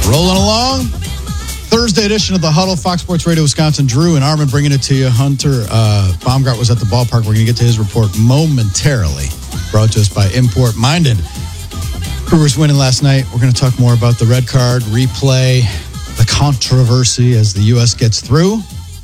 Rolling along. Thursday edition of the Huddle, Fox Sports Radio Wisconsin. Drew and Armin bringing it to you. Hunter Baumgart was at the ballpark. We're going to get to his report momentarily. Brought to us by Import Minded. Brewers winning last night. We're going to talk more about the red card, replay, the controversy as the U.S. gets through.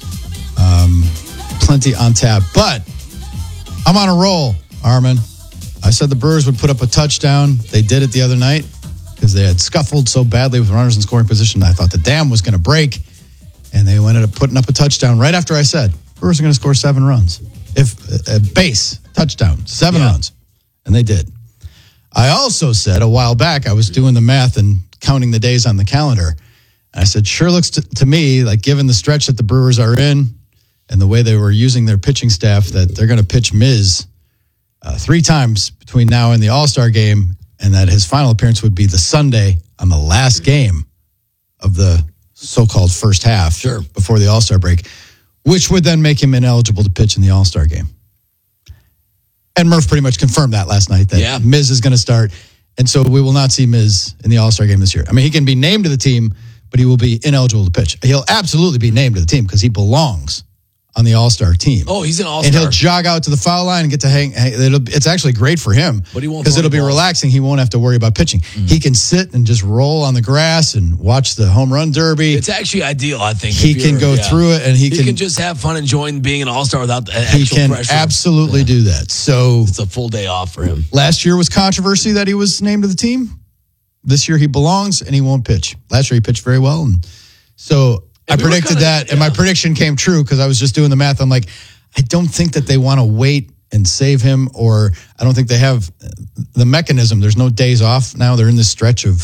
Plenty on tap. But I'm on a roll, Armin. I said the Brewers would put up a touchdown. They did it the other night because they had scuffled so badly with runners in scoring position. I thought the dam was going to break, and they ended up putting up a touchdown right after I said Brewers are going to score 7 runs. If base touchdown, 7 runs, and they did. I also said a while back, I was doing the math and counting the days on the calendar. And I said, sure looks to me like given the stretch that the Brewers are in and the way they were using their pitching staff, that they're going to pitch Miz 3 times between now and the All-Star game, and that his final appearance would be the Sunday on the last game of the so-called first half before the All-Star break, which would then make him ineligible to pitch in the All-Star game. And Murph pretty much confirmed that last night, that Miz is going to start. And so we will not see Miz in the All-Star game this year. I mean, he can be named to the team, but he will be ineligible to pitch. He'll absolutely be named to the team because he belongs on the All-Star team. Oh, he's an All-Star. And he'll jog out to the foul line and get to hang. It's actually great for him. But he won't, because it'll be relaxing. He won't have to worry about pitching. Mm-hmm. He can sit and just roll on the grass and watch the home run derby. It's actually ideal, I think. He can go through it, and he can just have fun enjoying being an All-Star without the actual pressure. He can absolutely do that. So it's a full day off for him. Last year was controversy that he was named to the team. This year he belongs, and he won't pitch. Last year he pitched very well, and so I predicted that, and my prediction came true because I was just doing the math. I'm like, I don't think that they want to wait and save him, or I don't think they have the mechanism. There's no days off now. They're in this stretch of,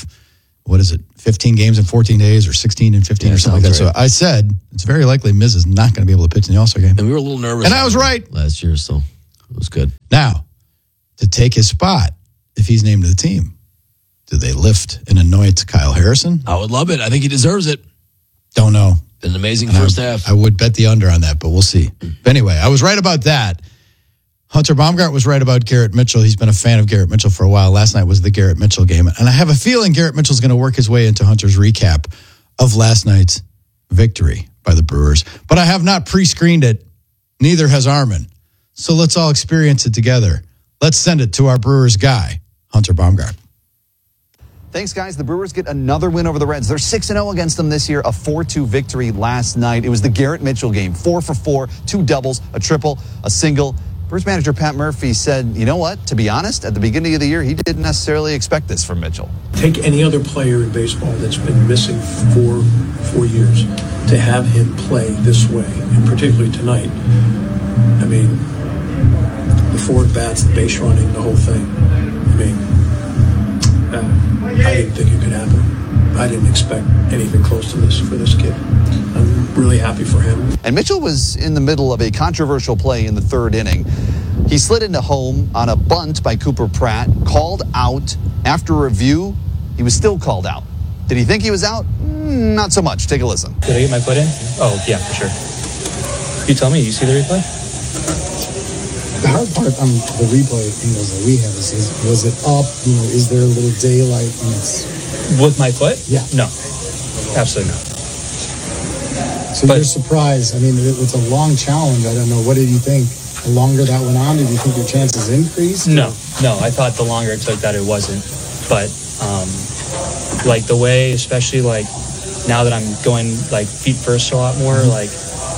15 games in 14 days or 16 and 15 or something like that. Right. So I said, it's very likely Miz is not going to be able to pitch in the All-Star game. And we were a little nervous. And I was right. Last year, so it was good. Now, to take his spot, if he's named to the team, do they lift and anoint Kyle Harrison? I would love it. I think he deserves it. Don't know. An amazing first half. I would bet the under on that, but we'll see. But anyway, I was right about that. Hunter Baumgart was right about Garrett Mitchell. He's been a fan of Garrett Mitchell for a while. Last night was the Garrett Mitchell game. And I have a feeling Garrett Mitchell's going to work his way into Hunter's recap of last night's victory by the Brewers. But I have not pre-screened it. Neither has Armin. So let's all experience it together. Let's send it to our Brewers guy, Hunter Baumgart. Thanks, guys. The Brewers get another win over the Reds. They're 6-0 against them this year, a 4-2 victory last night. It was the Garrett Mitchell game, 4 for 4, 2 doubles, a triple, a single. Brewers manager Pat Murphy said, you know what, to be honest, at the beginning of the year, he didn't necessarily expect this from Mitchell. Take any other player in baseball that's been missing for 4 years to have him play this way, and particularly tonight. I mean, the 4 at-bats, the base running, the whole thing. I mean, I didn't think it could happen. I didn't expect anything close to this for this kid. I'm really happy for him. And Mitchell was in the middle of a controversial play in the 3rd inning. He slid into home on a bunt by Cooper Pratt, called out. After review, he was still called out. Did he think he was out? Not so much. Take a listen. Did I get my foot in? Oh, yeah, for sure. You tell me, you see the replay? The hard part on the replay angles that we have is was it up? Is there a little daylight? With my foot? Yeah. No, absolutely not. So you're surprised. I mean, it's a long challenge. I don't know. What did you think? The longer that went on, did you think your chances increased? No. I thought the longer it took that it wasn't. But like the way, especially like now that I'm going like feet first a lot more, like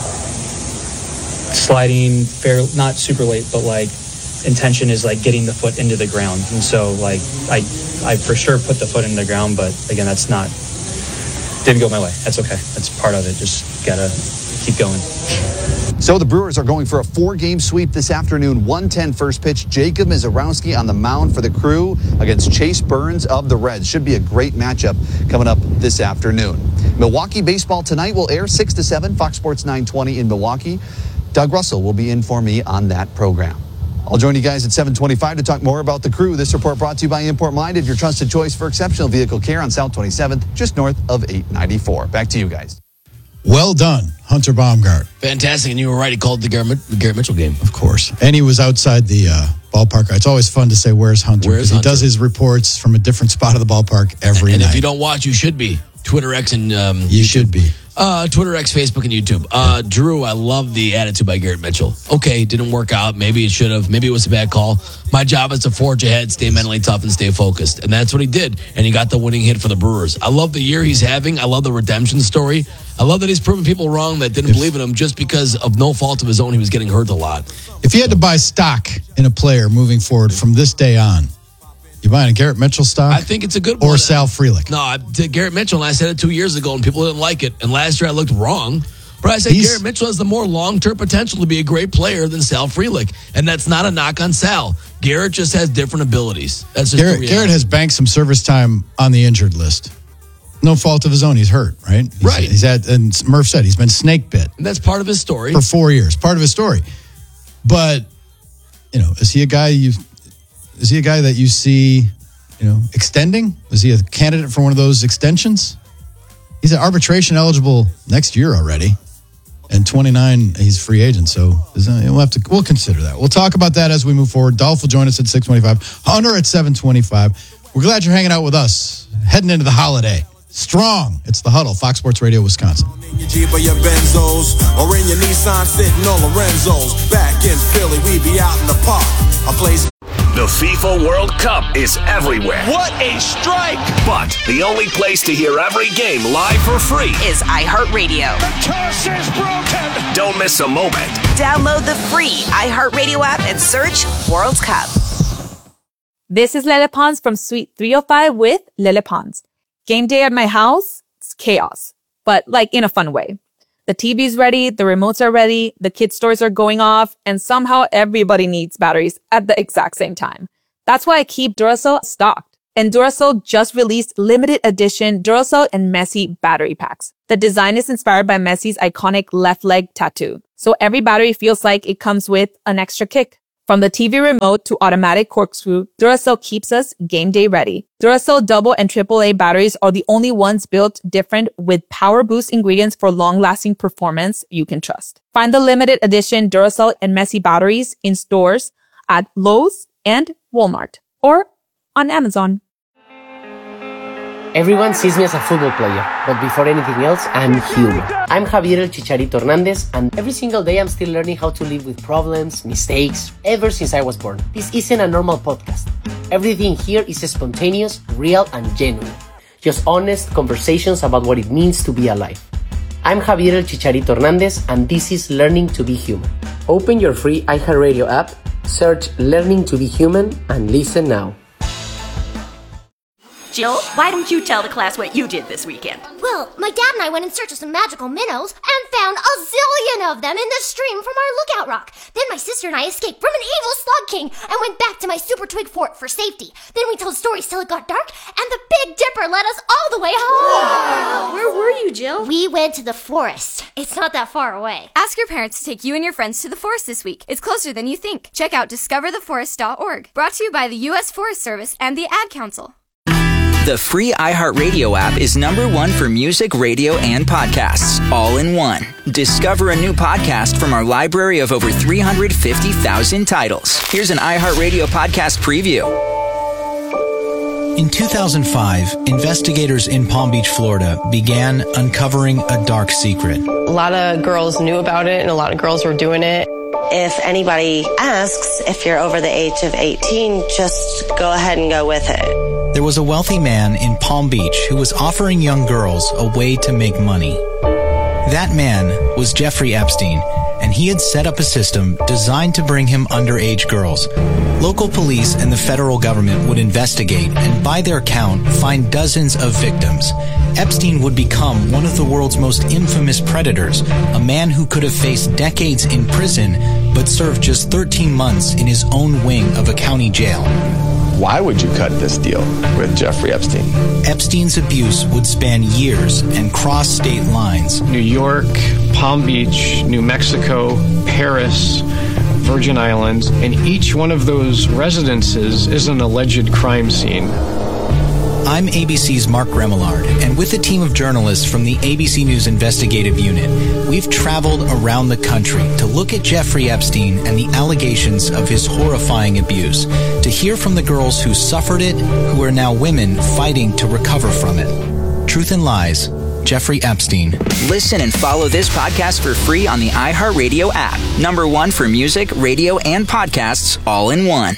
sliding not super late, but like intention is like getting the foot into the ground. And so like I for sure put the foot in the ground, but again, didn't go my way. That's okay. That's part of it. Just gotta keep going. So the Brewers are going for a 4-game sweep this afternoon. 1:10 first pitch. Jacob Mizorowski on the mound for the Crew against Chase Burns of the Reds. Should be a great matchup coming up this afternoon. Milwaukee baseball tonight will air 6 to 7, Fox Sports 920 in Milwaukee. Doug Russell will be in for me on that program. I'll join you guys at 7:25 to talk more about the Crew. This report brought to you by Import Minded, your trusted choice for exceptional vehicle care on South 27th, just north of 894. Back to you guys. Well done, Hunter Baumgart. Fantastic, and you were right. He called the Garrett Mitchell game. Of course. And he was outside the ballpark. It's always fun to say, where's Hunter? Because he does his reports from a different spot of the ballpark every night. And if you don't watch, you should be. Twitter X and You should be. Twitter X, Facebook, and YouTube. Drew, I love the attitude by Garrett Mitchell. Okay, didn't work out. Maybe it should have. Maybe it was a bad call. My job is to forge ahead, stay mentally tough, and stay focused. And that's what he did. And he got the winning hit for the Brewers. I love the year he's having. I love the redemption story. I love that he's proven people wrong that didn't believe in him just because of no fault of his own. He was getting hurt a lot. If you had to buy stock in a player moving forward from this day on, you buying a Garrett Mitchell stock? I think it's a good one. Or Sal Frelick? No, I did Garrett Mitchell, and I said it 2 years ago, and people didn't like it. And last year I looked wrong. But I said Garrett Mitchell has the more long-term potential to be a great player than Sal Frelick. And that's not a knock on Sal. Garrett just has different abilities. That's just Garrett has banked some service time on the injured list. No fault of his own. He's hurt, right? He's had, and Murph said he's been snake bit. And that's part of his story. For 4 years. Part of his story. But, is he a guy that you see, extending? Is he a candidate for one of those extensions? He's arbitration eligible next year already. And 29, he's free agent. So we'll consider that. We'll talk about that as we move forward. Dolph will join us at 6:25. Hunter at 7:25. We're glad you're hanging out with us. Heading into the holiday. Strong. It's The Huddle, Fox Sports Radio, Wisconsin. In your Jeep or your Benzos, or in your Nissan sitting on Lorenzo's. Back in Philly, we be out in the park. A place. The FIFA World Cup is everywhere. What a strike! But the only place to hear every game live for free is iHeartRadio. The curse is broken! Don't miss a moment. Download the free iHeartRadio app and search World Cup. This is Lele Pons from Suite 305 with Lele Pons. Game day at my house, it's chaos, but in a fun way. The TV's ready, the remotes are ready, the kids' toys are going off, and somehow everybody needs batteries at the exact same time. That's why I keep Duracell stocked. And Duracell just released limited edition Duracell and Messi battery packs. The design is inspired by Messi's iconic left leg tattoo. So every battery feels like it comes with an extra kick. From the TV remote to automatic corkscrew, Duracell keeps us game day ready. Duracell double and AAA batteries are the only ones built different with power boost ingredients for long-lasting performance you can trust. Find the limited edition Duracell and Messi batteries in stores at Lowe's and Walmart or on Amazon. Everyone sees me as a football player, but before anything else, I'm human. I'm Javier El Chicharito Hernandez, and every single day I'm still learning how to live with problems, mistakes, ever since I was born. This isn't a normal podcast. Everything here is spontaneous, real, and genuine. Just honest conversations about what it means to be alive. I'm Javier El Chicharito Hernandez, and this is Learning to be Human. Open your free iHeartRadio app, search Learning to be Human, and listen now. Jill, why don't you tell the class what you did this weekend? Well, my dad and I went in search of some magical minnows and found a zillion of them in the stream from our lookout rock. Then my sister and I escaped from an evil slug king and went back to my super twig fort for safety. Then we told stories till it got dark, and the Big Dipper led us all the way home. Wow. Where were you, Jill? We went to the forest. It's not that far away. Ask your parents to take you and your friends to the forest this week. It's closer than you think. Check out discovertheforest.org. Brought to you by the U.S. Forest Service and the Ad Council. The free iHeartRadio app is #1 for music, radio, and podcasts, all in one. Discover a new podcast from our library of over 350,000 titles. Here's an iHeartRadio podcast preview. In 2005, investigators in Palm Beach, Florida, began uncovering a dark secret. A lot of girls knew about it, and a lot of girls were doing it. If anybody asks if you're over the age of 18, just go ahead and go with it. There was a wealthy man in Palm Beach who was offering young girls a way to make money. That man was Jeffrey Epstein, and he had set up a system designed to bring him underage girls. Local police and the federal government would investigate and, by their count, find dozens of victims. Epstein would become one of the world's most infamous predators, a man who could have faced decades in prison but served just 13 months in his own wing of a county jail. Why would you cut this deal with Jeffrey Epstein? Epstein's abuse would span years and cross state lines. New York, Palm Beach, New Mexico, Paris, Virgin Islands, and each one of those residences is an alleged crime scene. I'm ABC's Mark Remillard, and with a team of journalists from the ABC News Investigative Unit, we've traveled around the country to look at Jeffrey Epstein and the allegations of his horrifying abuse, to hear from the girls who suffered it, who are now women fighting to recover from it. Truth and Lies, Jeffrey Epstein. Listen and follow this podcast for free on the iHeartRadio app. #1 for music, radio, and podcasts all in one.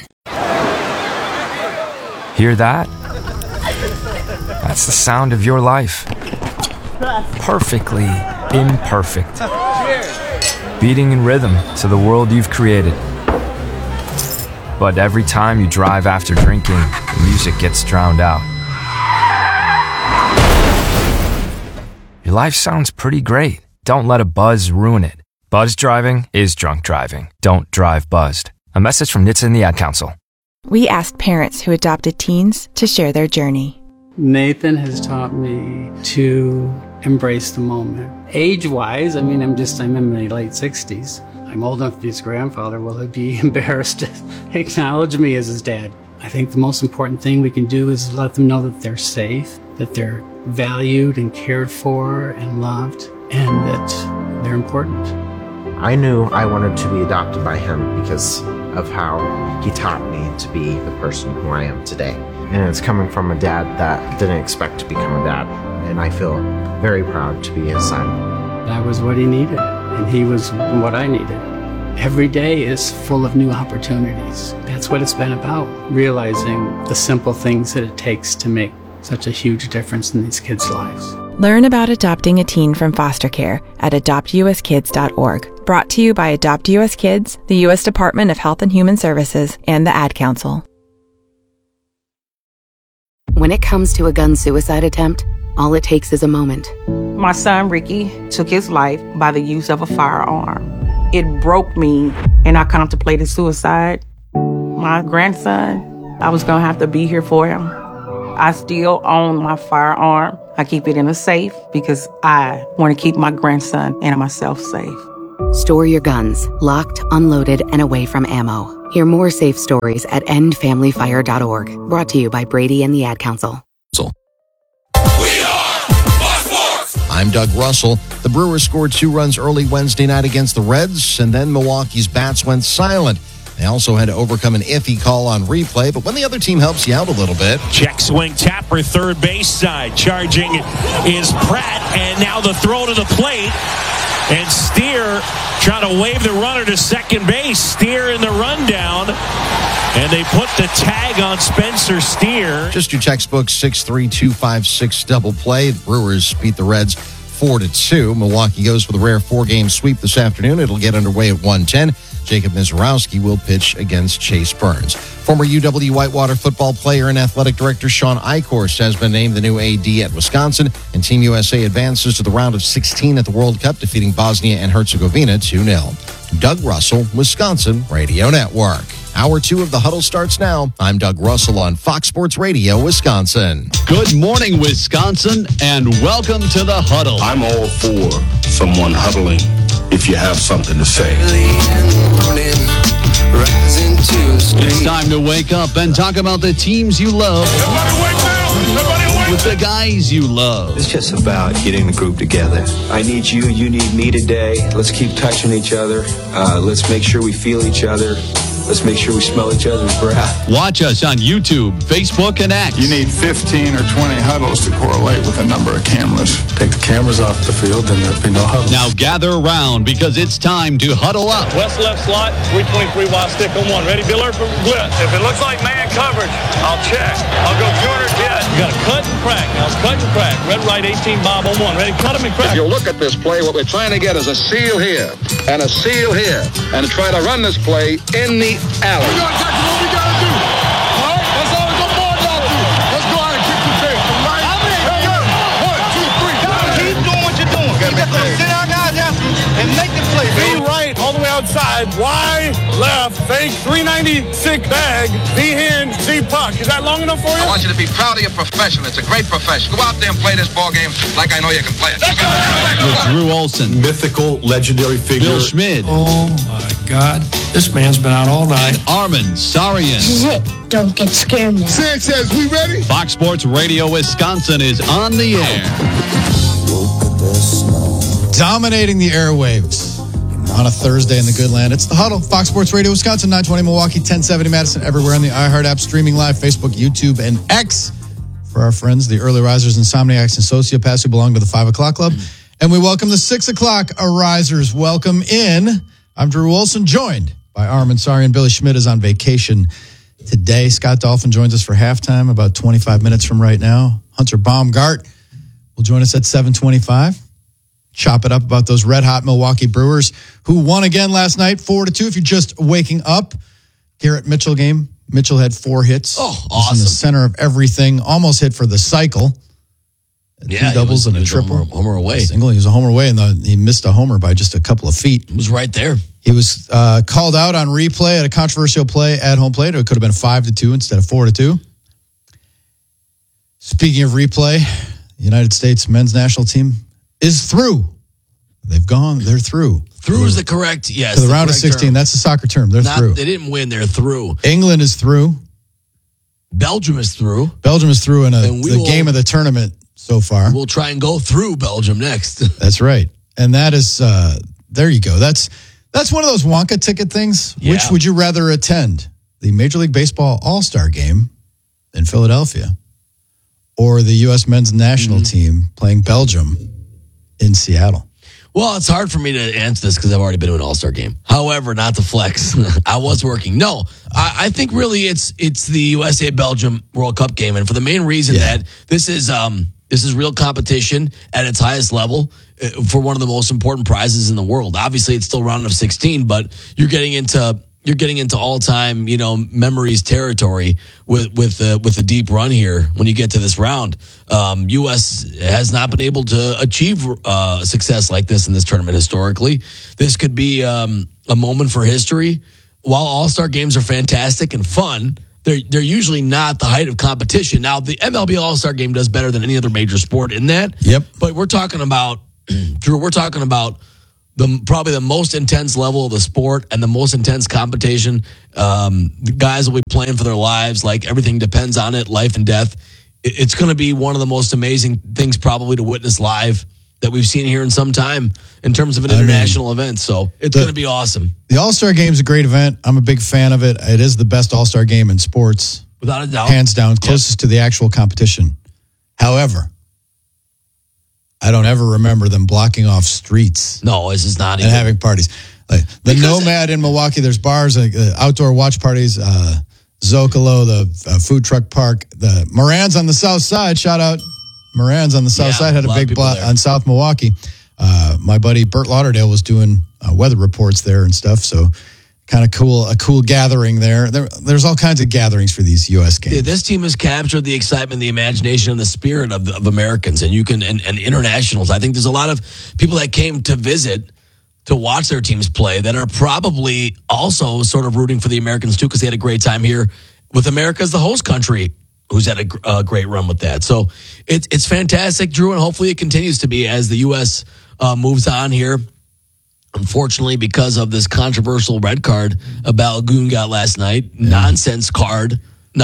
Hear that? That's the sound of your life. Perfectly imperfect. Beating in rhythm to the world you've created. But every time you drive after drinking, the music gets drowned out. Your life sounds pretty great. Don't let a buzz ruin it. Buzz driving is drunk driving. Don't drive buzzed. A message from NHTSA and the Ad Council. We asked parents who adopted teens to share their journey. Nathan has taught me to embrace the moment. Age-wise, I'm in my late 60s. I'm old enough to be his grandfather. Will he be embarrassed to acknowledge me as his dad? I think the most important thing we can do is let them know that they're safe, that they're valued and cared for and loved, and that they're important. I knew I wanted to be adopted by him because of how he taught me to be the person who I am today. And it's coming from a dad that didn't expect to become a dad. And I feel very proud to be his son. That was what he needed, and he was what I needed. Every day is full of new opportunities. That's what it's been about, realizing the simple things that it takes to make such a huge difference in these kids' lives. Learn about adopting a teen from foster care at adoptuskids.org. Brought to you by Adopt US Kids, the U.S. Department of Health and Human Services, and the Ad Council. When it comes to a gun suicide attempt, all it takes is a moment. My son, Ricky, took his life by the use of a firearm. It broke me, and I contemplated suicide. My grandson, I was going to have to be here for him. I still own my firearm. I keep it in a safe because I want to keep my grandson and myself safe. Store your guns, locked, unloaded, and away from ammo. Hear more safe stories at endfamilyfire.org. Brought to you by Brady and the Ad Council. I'm Doug Russell. The Brewers scored 2 runs early Wednesday night against the Reds, and then Milwaukee's bats went silent. They also had to overcome an iffy call on replay, but when the other team helps you out a little bit. Check swing, Tapper, third base side. Charging is Pratt, and now the throw to the plate. And Steer trying to wave the runner to second base. Steer in the rundown. And they put the tag on Spencer Steer. Just your textbook 6-3-2-5-6 double play. The Brewers beat the Reds 4-2. Milwaukee goes for the rare 4-game sweep this afternoon. It'll get underway at 1:10. Jacob Mizorowski will pitch against Chase Burns. Former UW Whitewater football player and athletic director Sean Eichhorst has been named the new AD at Wisconsin, and Team USA advances to the round of 16 at the World Cup, defeating Bosnia and Herzegovina 2-0. Doug Russell, Wisconsin Radio Network. Hour 2 of The Huddle starts now. I'm Doug Russell on Fox Sports Radio, Wisconsin. Good morning, Wisconsin, and welcome to The Huddle. I'm all for someone huddling if you have something to say. It's time to wake up and talk about the teams you love. Everybody wake up! With the guys you love. It's just about getting the group together. I need you, you need me today. Let's keep touching each other. Let's make sure we feel each other. Let's make sure we smell each other's breath. Watch us on YouTube, Facebook, and X. You need 15 or 20 huddles to correlate with a number of cameras. Take the cameras off the field, then there'll be no huddle. Now gather around because it's time to huddle up. West left slot, 323 wide stick on 1. Ready, Biller for blitz. If it looks like man coverage, I'll check. I'll go corner jet. You got to cut and crack. Now cut and crack. Red right 18 Bob on 1. Ready, cut him and crack. If you look at this play, what we're trying to get is a seal here and a seal here and try to run this play in the alley. We got exactly what we got to do. All right? That's all the board got to do. Let's go out and kick the tail. Right? Hey, 1, 2, 3. Keep doing what you're doing. Sit our guys after and make the play. V right, all the way outside. Y left, fake, 390, sick bag. V hand, Z puck. Is that long enough for you? I want you to be proud of your profession. It's a great profession. Go out there and play this ball game like I know you can play it. With Drew Olson. Mythical, legendary figure. Bill Schmid. Oh, my God. This man's been out all night. Armin Sarian. This is it. Don't get scared now. Sanchez, we ready? Fox Sports Radio Wisconsin is on the air. Dominating the airwaves on a Thursday in the good land. It's The Huddle. Fox Sports Radio Wisconsin, 920 Milwaukee, 1070 Madison, everywhere on the iHeart app, streaming live, Facebook, YouTube, and X. for our friends, the early risers, insomniacs, and sociopaths who belong to the 5 o'clock club. And we welcome the 6 o'clock risers. Welcome in. I'm Drew Wilson, joined by Armin Sari, and Billy Schmidt is on vacation today. Scott Dolphin joins us for halftime about 25 minutes from right now. Hunter Baumgart will join us at 7:25. Chop it up about those red-hot Milwaukee Brewers who won again last night, 4-2. If you're just waking up, Garrett Mitchell game. Mitchell had 4 hits. Oh, awesome. In the center of everything. Almost hit for the cycle. Yeah, 2 doubles and a triple. Homer away. Single. He was a homer away, and he missed a homer by just a couple of feet. It was right there. He was called out on replay at a controversial play at home plate. It could have been 5-2 instead of 4-2. Speaking of replay, the United States men's national team is through. They've gone. They're through. Through is the correct, yes. To the round of 16. Term. That's the soccer term. They're through. They didn't win. They're through. England is through. Belgium is through. Belgium is through in the game of the tournament so far. We'll try and go through Belgium next. That's right. And that is, there you go. That's one of those Wonka ticket things. Yeah. Which would you rather attend? The Major League Baseball All-Star game in Philadelphia or the U.S. men's national team playing Belgium in Seattle? Well, it's hard for me to answer this because I've already been to an All-Star game. However, not to flex. I was working. No, I think really it's the USA-Belgium World Cup game. And for the main reason that this is real competition at its highest level for one of the most important prizes in the world. Obviously, it's still round of 16, but you're getting into all-time, memories territory with a deep run here when you get to this round. U.S. has not been able to achieve success like this in this tournament historically. This could be a moment for history. While all-star games are fantastic and fun, they're usually not the height of competition. Now, the MLB All-Star Game does better than any other major sport in that. Yep. But we're talking about, Drew, probably the most intense level of the sport and the most intense competition. The guys will be playing for their lives. Like, everything depends on it, life and death. It's going to be one of the most amazing things probably to witness live that we've seen here in some time in terms of an international event. So it's going to be awesome. The All-Star Game is a great event. I'm a big fan of it. It is the best All-Star game in sports. Without a doubt. Hands down, closest to the actual competition. However, I don't ever remember them blocking off streets. No, this is not. And having parties. Like the Nomad in Milwaukee, there's bars, outdoor watch parties, Zocalo, the food truck park, the Moran's on the south side. Shout out. Moran's on the south side had a big block on South Milwaukee. My buddy Bert Lauderdale was doing weather reports there and stuff. So kind of cool, a cool gathering there. There's all kinds of gatherings for these U.S. games. Yeah, this team has captured the excitement, the imagination, and the spirit of Americans, and and internationals. I think there's a lot of people that came to visit to watch their teams play that are probably also sort of rooting for the Americans too, because they had a great time here with America as the host country, who's had a great run with that. So it's fantastic, Drew, and hopefully it continues to be as the U.S. Moves on here. Unfortunately, because of this controversial red card Balogun got last night, nonsense card.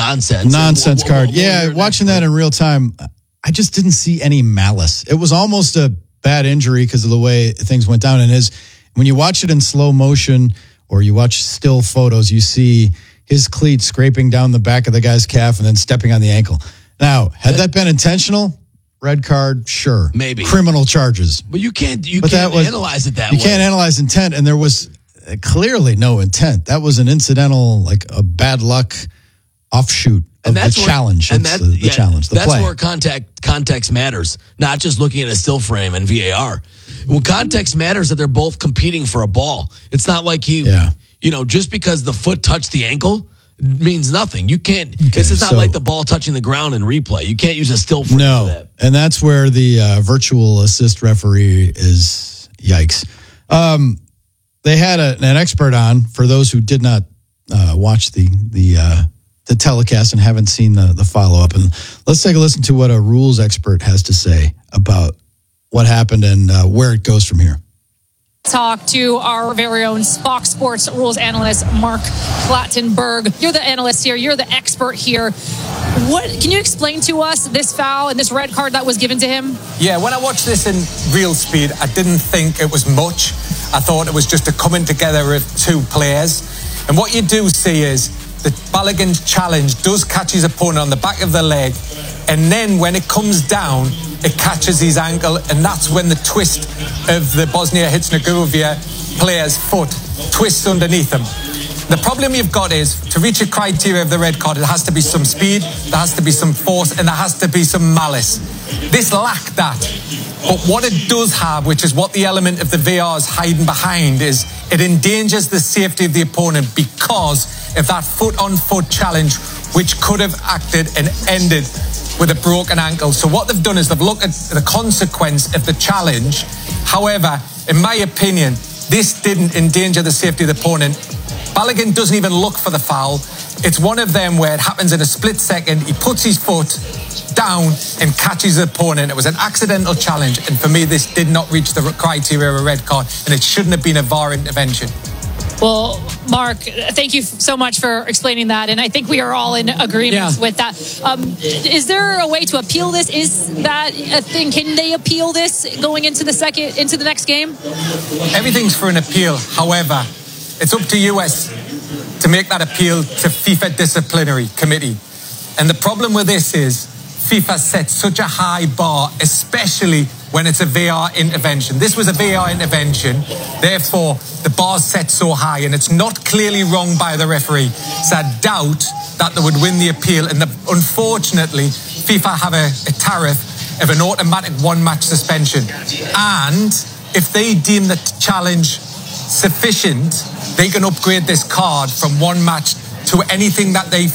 Yeah, watching that in real time, I just didn't see any malice. It was almost a bad injury because of the way things went down. And when you watch it in slow motion or you watch still photos, you see his cleat scraping down the back of the guy's calf and then stepping on the ankle. Now, had that been intentional, red card, sure. Maybe. Criminal charges. But you can't analyze it that way. You can't analyze intent, and there was clearly no intent. That was an incidental, like a bad luck offshoot of the challenge. The challenge, the play. That's where context matters, not just looking at a still frame and VAR. Well, context matters that they're both competing for a ball. It's not like just because the foot touched the ankle means nothing. You can't. It's not like the ball touching the ground in replay. You can't use a still frame for that. And that's where the virtual assist referee is. Yikes. They had an expert on for those who did not watch the telecast and haven't seen the follow up. And let's take a listen to what a rules expert has to say about what happened and where it goes from here. Talk to our very own Fox Sports rules analyst, Mark Clattenburg. You're the analyst here. You're the expert here. Can you explain to us this foul and this red card that was given to him? Yeah, when I watched this in real speed, I didn't think it was much. I thought it was just a coming together of two players. And what you do see is that Balogun's challenge does catch his opponent on the back of the leg, and then when it comes down, it catches his ankle, and that's when the twist of the Bosnia-Herzegovina player's foot twists underneath him. The problem you've got is, to reach a criteria of the red card, it has to be some speed, there has to be some force, and there has to be some malice. This lacked that. But what it does have, which is what the element of the VAR is hiding behind, is it endangers the safety of the opponent because of that foot-on-foot challenge, which could have acted and ended with a broken ankle. So what they've done is they've looked at the consequence of the challenge. However, in my opinion, this didn't endanger the safety of the opponent. Balogun doesn't even look for the foul. It's one of them where it happens in a split second. He puts his foot down and catches the opponent. It was an accidental challenge, and for me, this did not reach the criteria of a red card, and it shouldn't have been a VAR intervention. Well, Mark, thank you so much for explaining that, and I think we are all in agreement with that. Is there a way to appeal this? Is that a thing? Can they appeal this going into the next game? Everything's for an appeal. However, it's up to US to make that appeal to FIFA Disciplinary Committee. And the problem with this is FIFA sets such a high bar, especially when it's a VAR intervention. This was a VAR intervention, therefore the bar's set so high, and it's not clearly wrong by the referee. So I doubt that they would win the appeal, and unfortunately FIFA have a tariff of an automatic one-match suspension. And if they deem the challenge sufficient, they can upgrade this card from one match to anything that they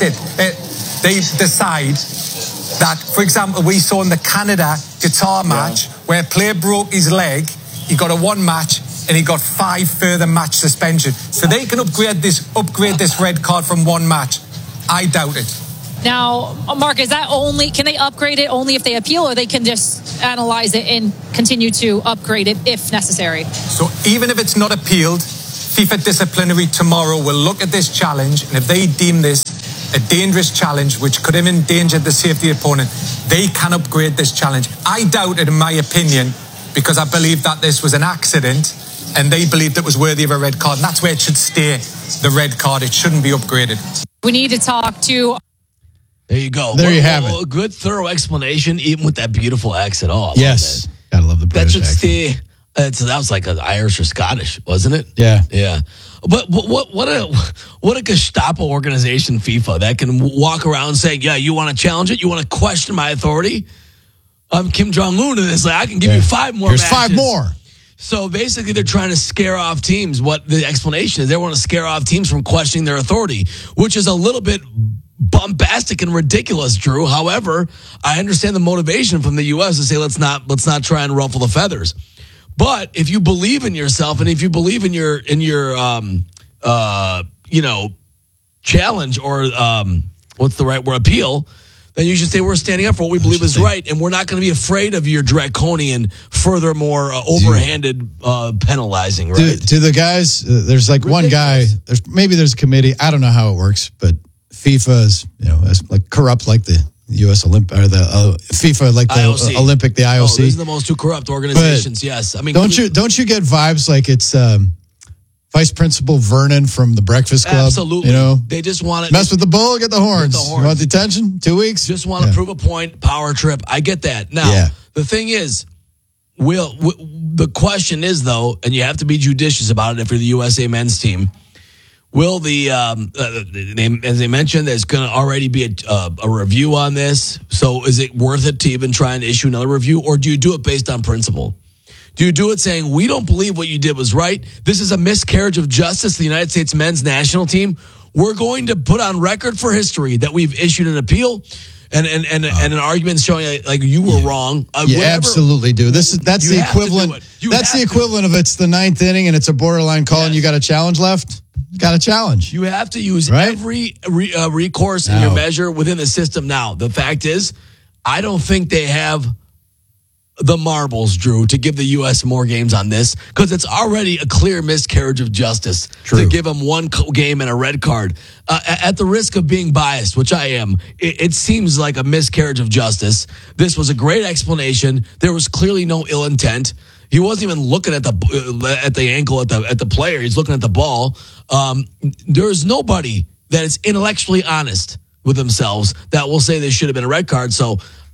they decide. That, for example, we saw in the Canada-Qatar match where a player broke his leg, he got a one match, and he got 5 further match suspension. So they can upgrade this red card from one match. I doubt it. Now, Mark, can they upgrade it only if they appeal, or they can just analyze it and continue to upgrade it if necessary? So even if it's not appealed, FIFA Disciplinary tomorrow will look at this challenge, and if they deem this a dangerous challenge which could have endangered the safety of the opponent, they can upgrade this challenge. I doubt it, in my opinion, because I believe that this was an accident and they believed it was worthy of a red card, and that's where it should stay, the red card. It shouldn't be upgraded. We need to talk to... There you go. There you have it. A good, thorough explanation, even with that beautiful accent. Oh, yes. Gotta love the British accent. That was like Irish or Scottish, wasn't it? Yeah. Yeah. But what a Gestapo organization, FIFA, that can walk around saying, yeah, you want to challenge it? You want to question my authority? I'm Kim Jong-un, and it's like, I can give you 5 more Here's matches. 5 more. So basically, they're trying to scare off teams. What the explanation is, they want to scare off teams from questioning their authority, which is a little bit bombastic and ridiculous, Drew. However, I understand the motivation from the U.S. to say, let's not try and ruffle the feathers. But if you believe in yourself, and if you believe in your challenge, or what's the right word, appeal, then you should say we're standing up for what we believe is right, and we're not going to be afraid of your draconian, furthermore overhanded penalizing. Right? Do the guys? There's like one guy. There's a committee. I don't know how it works, but FIFA is as like corrupt like the U.S. Olympic or the FIFA, like the IOC. Olympic, the IOC. Oh, these are the most 2 corrupt organizations. But yes, I mean, don't you get vibes like it's Vice Principal Vernon from the Breakfast Club? Absolutely. They just want to mess with the bull, get the horns. You want detention? 2 weeks? Just want to prove a point. Power trip. I get that. Now, the thing is, the question is though, and you have to be judicious about it if you're the USA men's team. Will as they mentioned, there's going to already be a review on this. So is it worth it to even try and issue another review? Or do you do it based on principle? Do you do it saying, we don't believe what you did was right? This is a miscarriage of justice, the United States men's national team. We're going to put on record for history that we've issued an appeal and an argument showing like you were wrong. You absolutely do. That's the equivalent. That's the equivalent of it's the 9th inning and it's a borderline call and you got a challenge left. Got a challenge. You have to use every recourse in your measure within the system. Now, the fact is, I don't think they have the marbles, Drew, to give the U.S. more games on this because it's already a clear miscarriage of justice to give them 1 game and a red card. At the risk of being biased, which I am, it seems like a miscarriage of justice. This was a great explanation. There was clearly no ill intent. He wasn't even looking at the ankle at the player. He's looking at the ball. There's nobody that is intellectually honest with themselves that will say there should have been a red card. So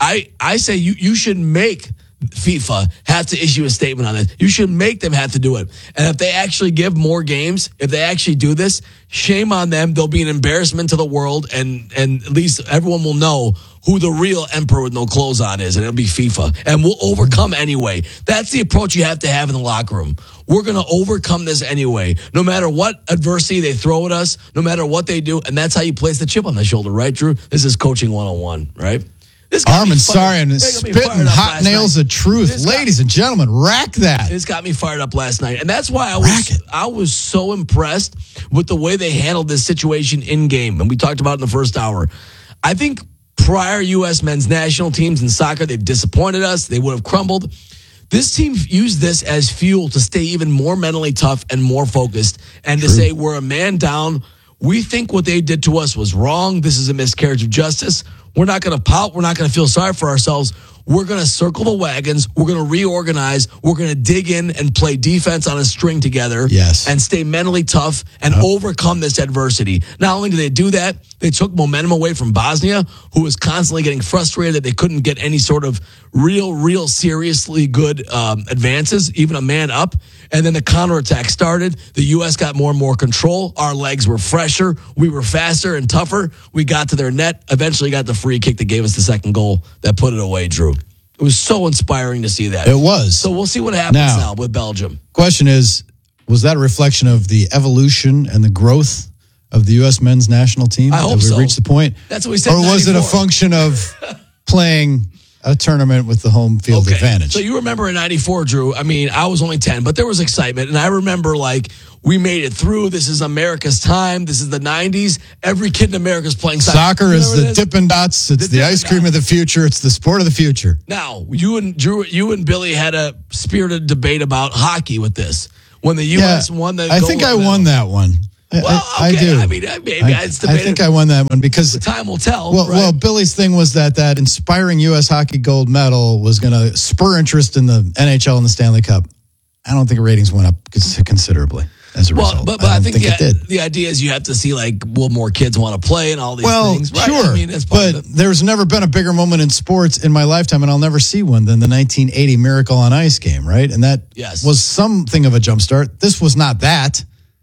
I say you should make FIFA have to issue a statement on this. You should make them have to do it. And if they actually give more games, if they actually do this, shame on them. They'll be an embarrassment to the world, and at least everyone will know who the real emperor with no clothes on is, and it'll be FIFA. And we'll overcome anyway. That's the approach you have to have in the locker room. We're going to overcome this anyway, no matter what adversity they throw at us, no matter what they do. And that's how you place the chip on the shoulder, right, Drew? This is coaching 101, right? Armin, sorry, and spitting hot nails of truth. Ladies and gentlemen, rack that. This got me fired up last night. And that's why I was so impressed with the way they handled this situation in game. And we talked about it in the first hour. I think prior U.S. men's national teams in soccer, they've disappointed us. They would have crumbled. This team used this as fuel to stay even more mentally tough and more focused and to say we're a man down. We think what they did to us was wrong. This is a miscarriage of justice. We're not going to pout. We're not going to feel sorry for ourselves. We're going to circle the wagons. We're going to reorganize. We're going to dig in and play defense on a string together. Yes. And stay mentally tough and overcome this adversity. Not only did they do that, they took momentum away from Bosnia, who was constantly getting frustrated that they couldn't get any sort of real seriously good advances, even a man up. And then the counterattack started. The U.S. got more and more control. Our legs were fresher. We were faster and tougher. We got to their net. Eventually got the free kick that gave us the second goal that put it away, Drew. It was so inspiring to see that. It was. So we'll see what happens now with Belgium. Question is, was that a reflection of the evolution and the growth of the U.S. men's national team? I hope so. We reached the point? That's what we said. Or was it a function of playing a tournament with the home field advantage? So you remember in 94, Drew, I mean, I was only 10, but there was excitement. And I remember, like, we made it through. This is America's time. This is the 90s. Every kid in America is playing soccer. Soccer is the Dippin' Dots. It's the ice cream of the future. It's the sport of the future. Now, you and Billy had a spirited debate about hockey with this. When the U.S. won the I think I won that one. Well, I do. I mean, maybe it's debated. I think I won that one because the time will tell. Well, Billy's thing was that inspiring U.S. hockey gold medal was going to spur interest in the NHL and the Stanley Cup. I don't think ratings went up considerably as a result. But I think the idea is you have to see, like, will more kids want to play and all these things. Right? Sure. I mean, that's part of it. There's never been a bigger moment in sports in my lifetime, and I'll never see one, than the 1980 Miracle on Ice game, right? And that was something of a jumpstart. This was not that.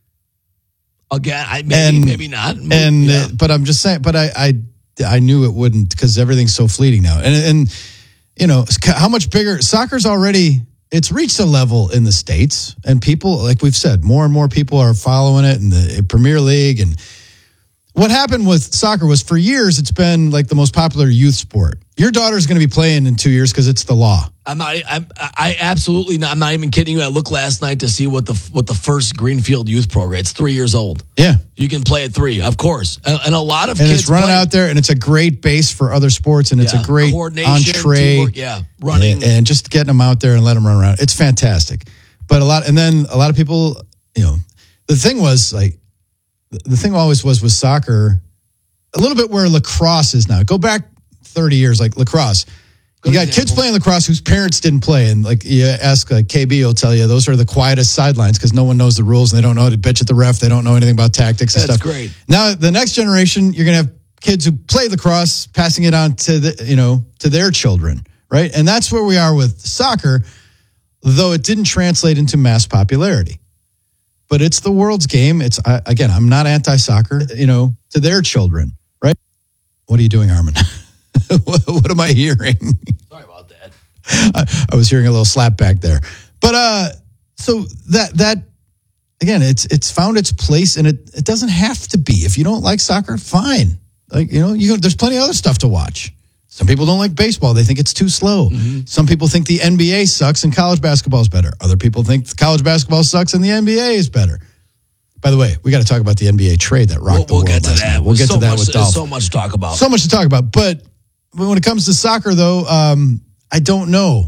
Again, maybe not. But I'm just saying. But I knew it wouldn't because everything's so fleeting now. And you know how much bigger soccer's already. It's reached a level in the States, and people, like we've said, more and more people are following it in the Premier League. And what happened with soccer was for years it's been like the most popular youth sport. Your daughter's going to be playing in 2 years because it's the law. I absolutely not. I'm not even kidding you. I looked last night to see what the first Greenfield youth program. It's 3 years old. Yeah, you can play at 3, of course, and a lot of kids. And it's running out there, and it's a great base for other sports, and it's a great entree. Teamwork, running and just getting them out there and let them run around. It's fantastic. But a lot of people, you know, the thing was like the thing always was with soccer, a little bit where lacrosse is now. Go back 30 years, like lacrosse. You got kids playing lacrosse whose parents didn't play. And like you ask, like KB will tell you, those are the quietest sidelines because no one knows the rules and they don't know how to bitch at the ref. They don't know anything about tactics and stuff. That's great. Now, the next generation, you're going to have kids who play lacrosse, passing it on to to their children, right? And that's where we are with soccer, though it didn't translate into mass popularity. But it's the world's game. It's again, I'm not anti-soccer, to their children, right? What are you doing, Armin? What am I hearing? Sorry about that. I was hearing a little slap back there. But so that again, it's found its place, and it doesn't have to be. If you don't like soccer, fine. Like, there's plenty of other stuff to watch. Some people don't like baseball. They think it's too slow. Mm-hmm. Some people think the NBA sucks and college basketball is better. Other people think college basketball sucks and the NBA is better. By the way, we got to talk about the NBA trade that rocked the world last night. We'll get to that with Dolph. There's so much to talk about. So much to talk about. But when it comes to soccer, though, I don't know.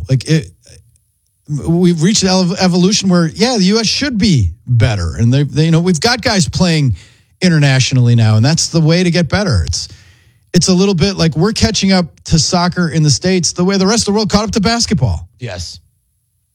We've reached an evolution where, the U.S. should be better. And we've got guys playing internationally now, and that's the way to get better. It's a little bit like we're catching up to soccer in the States the way the rest of the world caught up to basketball. Yes.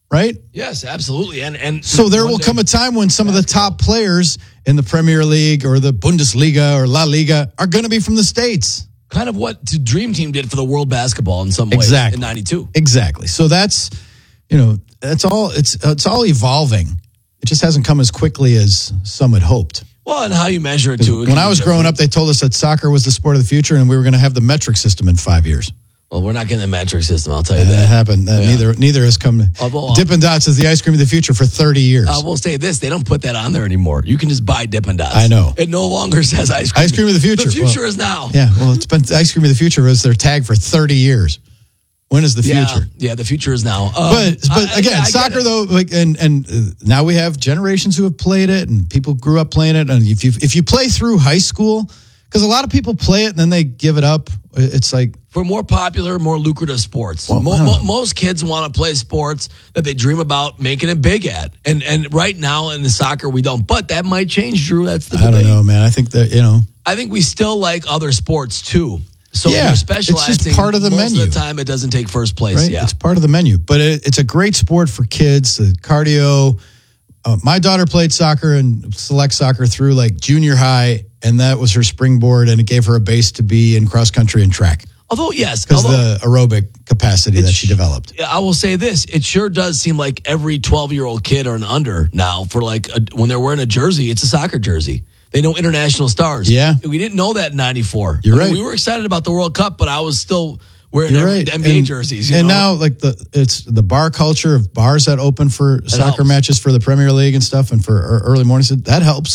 right? Yes, absolutely. And so there will come a time when some of the top players in the Premier League or the Bundesliga or La Liga are going to be from the States. Kind of what the Dream Team did for the world basketball in some ways Exactly. in 92. Exactly. So that's, that's all, it's all evolving. It just hasn't come as quickly as some had hoped. Well, and how you measure it too. When I was growing up, they told us that soccer was the sport of the future and we were going to have the metric system in 5 years. Well, we're not getting the metric system, I'll tell you that. That happened. Neither has come. Dippin' Dots is the ice cream of the future for 30 years. I will say this, they don't put that on there anymore. You can just buy Dippin' Dots. I know. It no longer says ice cream. Ice cream of the future. The future is now. Yeah, well, it's been ice cream of the future was their tag for 30 years. When is the future? Yeah, the future is now. But again, soccer though, and now we have generations who have played it, and people grew up playing it. And if you play through high school, because a lot of people play it and then they give it up. It's like for more popular, more lucrative sports. Well, most kids want to play sports that they dream about making it big at, and right now in the soccer we don't. But that might change, Drew. That's the debate. I don't know, man. I think that I think we still like other sports too. So yeah, you're specializing. It's just part of the most menu. of the time, it doesn't take first place. Right? Yeah, it's part of the menu. But it's a great sport for kids. The cardio. My daughter played soccer and select soccer through like junior high, and that was her springboard, and it gave her a base to be in cross country and track. Although, yes. Because the aerobic capacity that she developed. I will say this. It sure does seem like every 12-year-old kid or an under now, for when they're wearing a jersey, it's a soccer jersey. They know international stars. Yeah. We didn't know that in 94. You're right. We were excited about the World Cup, but I was still wearing right. NBA jerseys. And now, it's the bar culture of bars that open for soccer matches for the Premier League and stuff, and for early mornings. That helps.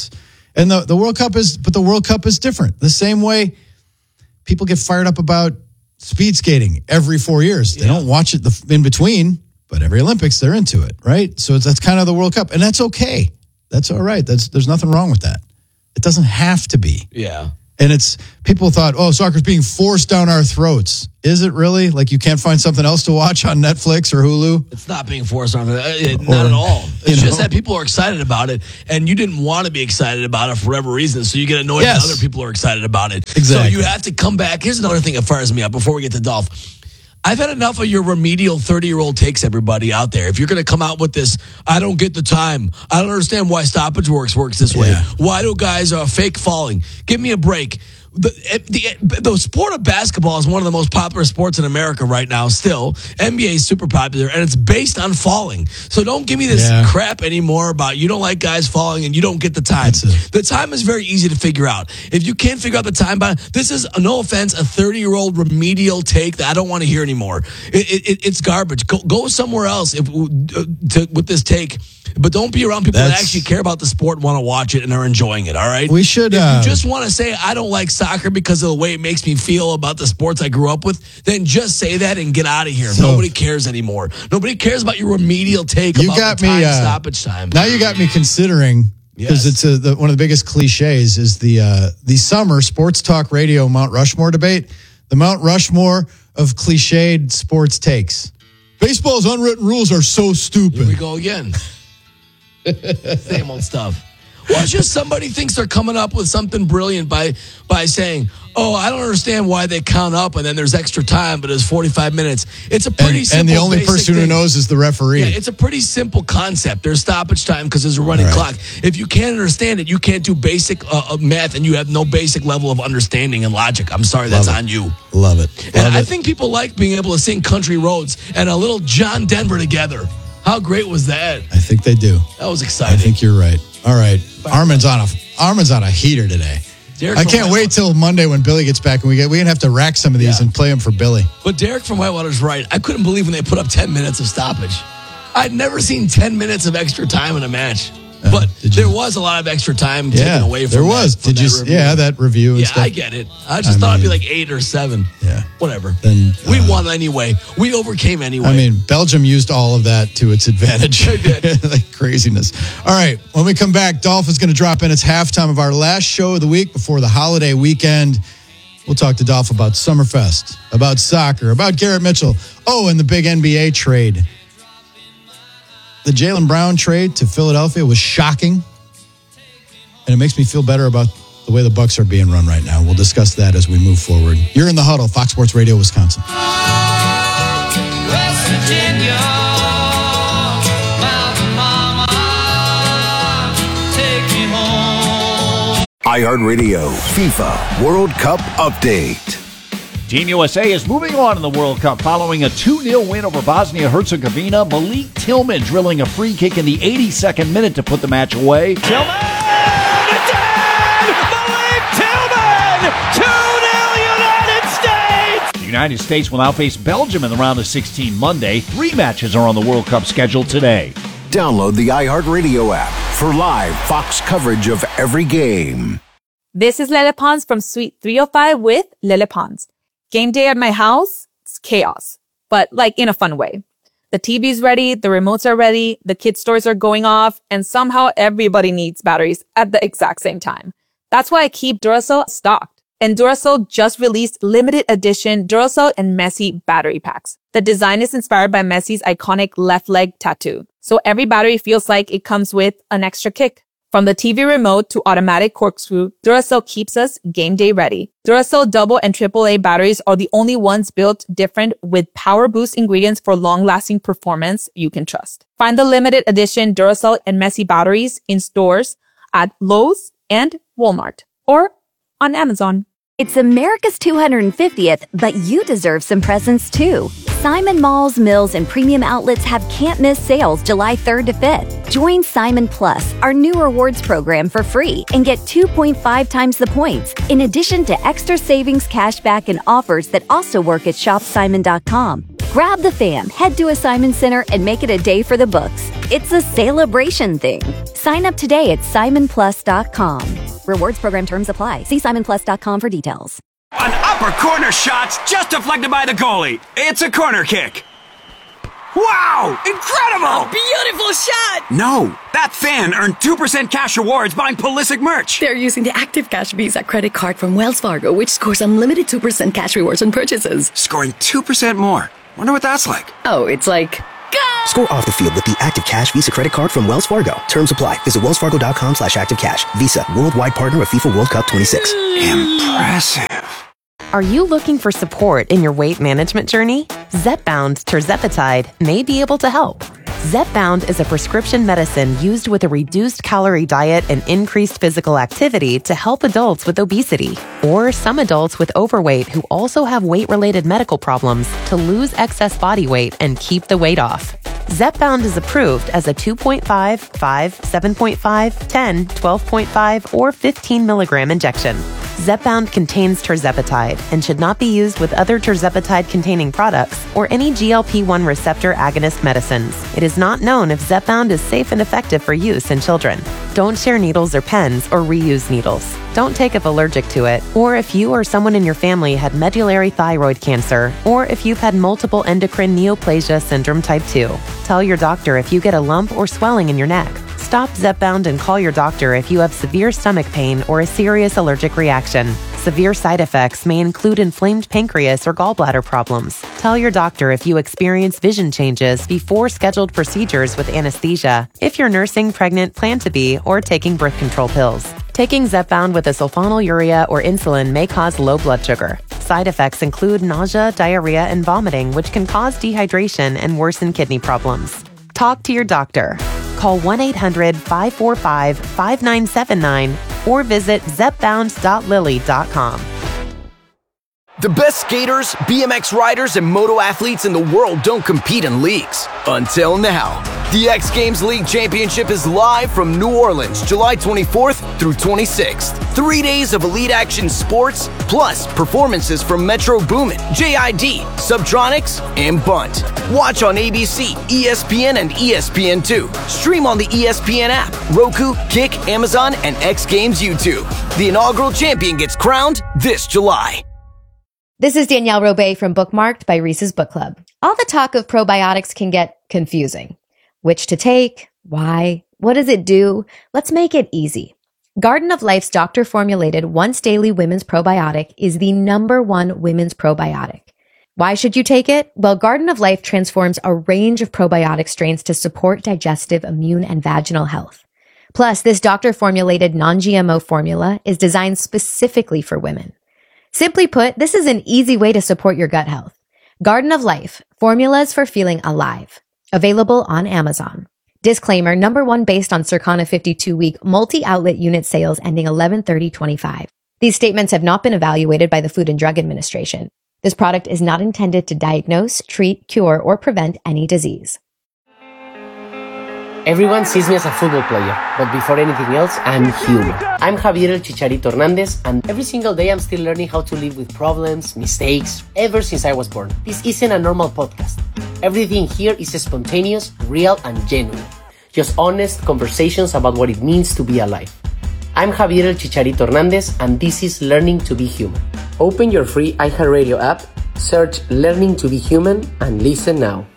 The World Cup but the World Cup is different. The same way people get fired up about speed skating every 4 years. They don't watch it in between, but every Olympics they're into it, right? So that's kind of the World Cup, and that's okay. That's all right. There's nothing wrong with that. It doesn't have to be. Yeah. And people thought, soccer's being forced down our throats. Is it really? Like you can't find something else to watch on Netflix or Hulu? It's not being forced on not at all. It's just that people are excited about it, and you didn't want to be excited about it for whatever reason, so you get annoyed that other people are excited about it. Exactly. So you have to come back. Here's another thing that fires me up before we get to Dolph. I've had enough of your remedial 30-year-old takes, everybody out there. If you're going to come out with this, I don't get the time. I don't understand why stoppage works this way. Why do guys fake falling? Give me a break. The sport of basketball is one of the most popular sports in America right now still. NBA is super popular, and it's based on falling. So don't give me this crap anymore about you don't like guys falling and you don't get the time. The time is very easy to figure out. If you can't figure out the time, this is, no offense, a 30-year-old remedial take that I don't want to hear anymore. It's garbage. Go somewhere else with this take. But don't be around people that actually care about the sport and want to watch it and are enjoying it, all right? We should... If you just want to say, I don't like soccer because of the way it makes me feel about the sports I grew up with, then just say that and get out of here. Nobody cares anymore. Nobody cares about your remedial take about the stoppage time. Now you got me considering, because it's one of the biggest cliches, is the summer sports talk radio Mount Rushmore debate. The Mount Rushmore of cliched sports takes. Baseball's unwritten rules are so stupid. Here we go again. Same old stuff. Well, it's just somebody thinks they're coming up with something brilliant by saying, I don't understand why they count up and then there's extra time, but it's 45 minutes. It's a pretty simple and the only person who knows is the referee. Yeah, it's a pretty simple concept. There's stoppage time because there's a running clock. If you can't understand it, you can't do basic math, and you have no basic level of understanding and logic. I'm sorry, that's on you. Love it. I think people like being able to sing Country Roads and a little John Denver together. How great was that? I think they do. That was exciting. I think you're right. All right. Armin's on a heater today. I can't wait till Monday when Billy gets back, and we're going to have to rack some of these and play them for Billy. But Derek from Whitewater's right. I couldn't believe when they put up 10 minutes of stoppage. I'd never seen 10 minutes of extra time in a match. But there was a lot of extra time taken away from there was. Did you? That review. Yeah, I get it. I just thought it'd be like 8 or 7. Yeah, whatever. Then we won anyway. We overcame anyway. I mean, Belgium used all of that to its advantage. They did. Like craziness. All right, when we come back, Dolph is going to drop in. It's halftime of our last show of the week before the holiday weekend. We'll talk to Dolph about Summerfest, about soccer, about Garrett Mitchell. and the big NBA trade. The Jaylen Brown trade to Philadelphia was shocking. And it makes me feel better about the way the Bucks are being run right now. We'll discuss that as we move forward. You're in the Huddle, Fox Sports Radio, Wisconsin. West Virginia. iHeartRadio FIFA World Cup Update. Team USA is moving on in the World Cup following a 2-0 win over Bosnia-Herzegovina. Malik Tillman drilling a free kick in the 82nd minute to put the match away. Tillman! It's in! Malik Tillman! 2-0 United States! The United States will now face Belgium in the round of 16 Monday. 3 matches are on the World Cup schedule today. Download the iHeartRadio app for live Fox coverage of every game. This is Lele Pons from Suite 305 with Lele Pons. Game day at my house, it's chaos, but like in a fun way. The TV's ready, the remotes are ready, the kids' toys are going off, and somehow everybody needs batteries at the exact same time. That's why I keep Duracell stocked. And Duracell just released limited edition Duracell and Messi battery packs. The design is inspired by Messi's iconic left leg tattoo. So every battery feels like it comes with an extra kick. From the TV remote to automatic corkscrew, Duracell keeps us game day ready. Duracell double and AAA batteries are the only ones built different with power boost ingredients for long-lasting performance you can trust. Find the limited edition Duracell and Messi batteries in stores at Lowe's and Walmart or on Amazon. It's America's 250th, but you deserve some presents too. Simon Malls, Mills, and Premium Outlets have can't-miss sales July 3rd to 5th. Join Simon Plus, our new rewards program, for free and get 2.5 times the points, in addition to extra savings, cashback, and offers that also work at shopsimon.com. Grab the fam, head to a Simon Center, and make it a day for the books. It's a celebration thing. Sign up today at simonplus.com. Rewards program terms apply. See simonplus.com for details. An upper corner shot's just deflected by the goalie. It's a corner kick. Wow! Incredible! A beautiful shot! No, that fan earned 2% cash rewards buying Pulisic merch. They're using the Active Cash Visa credit card from Wells Fargo, which scores unlimited 2% cash rewards on purchases. Scoring 2% more. Wonder what that's like. Oh, it's like... Score off the field with the Active Cash Visa credit card from Wells Fargo. Terms apply. Visit wellsfargo.com/activecash. Visa, worldwide partner of FIFA World Cup 26. Impressive. Are you looking for support in your weight management journey? Zepbound tirzepatide may be able to help. Zepbound is a prescription medicine used with a reduced calorie diet and increased physical activity to help adults with obesity or some adults with overweight who also have weight-related medical problems to lose excess body weight and keep the weight off. Zepbound is approved as a 2.5, 5, 7.5, 10, 12.5, or 15 milligram injection. Zepbound contains tirzepatide and should not be used with other tirzepatide-containing products or any GLP-1 receptor agonist medicines. It is not known if Zepbound is safe and effective for use in children. Don't share needles or pens or reuse needles. Don't take if allergic to it, or if you or someone in your family had medullary thyroid cancer, or if you've had multiple endocrine neoplasia syndrome type 2. Tell your doctor if you get a lump or swelling in your neck. Stop Zepbound and call your doctor if you have severe stomach pain or a serious allergic reaction. Severe side effects may include inflamed pancreas or gallbladder problems. Tell your doctor if you experience vision changes before scheduled procedures with anesthesia, if you're nursing, pregnant, plan to be, or taking birth control pills. Taking Zepbound with a sulfonylurea or insulin may cause low blood sugar. Side effects include nausea, diarrhea, and vomiting, which can cause dehydration and worsen kidney problems. Talk to your doctor. Call 1-800-545-5979 or visit zepbound.lily.com. The best skaters, BMX riders, and moto athletes in the world don't compete in leagues. Until now. The X Games League Championship is live from New Orleans, July 24th through 26th. 3 days of elite action sports, plus performances from Metro Boomin, JID, Subtronics, and Bunt. Watch on ABC, ESPN, and ESPN2. Stream on the ESPN app, Roku, Kick, Amazon, and X Games YouTube. The inaugural champion gets crowned this July. This is Danielle Robay from Bookmarked by Reese's Book Club. All the talk of probiotics can get confusing. Which to take? Why? What does it do? Let's make it easy. Garden of Life's doctor-formulated once daily women's probiotic is the #1 women's probiotic. Why should you take it? Well, Garden of Life transforms a range of probiotic strains to support digestive, immune, and vaginal health. Plus, this doctor-formulated non-GMO formula is designed specifically for women. Simply put, this is an easy way to support your gut health. Garden of Life, formulas for feeling alive. Available on Amazon. Disclaimer, number one based on Circana 52-week multi-outlet unit sales ending 11/30/25. These statements have not been evaluated by the Food and Drug Administration. This product is not intended to diagnose, treat, cure, or prevent any disease. Everyone sees me as a football player, but before anything else, I'm human. I'm Javier El Chicharito Hernandez, and every single day I'm still learning how to live with problems, mistakes, ever since I was born. This isn't a normal podcast. Everything here is spontaneous, real, and genuine. Just honest conversations about what it means to be alive. I'm Javier El Chicharito Hernandez, and this is Learning to be Human. Open your free iHeartRadio app, search Learning to be Human, and listen now.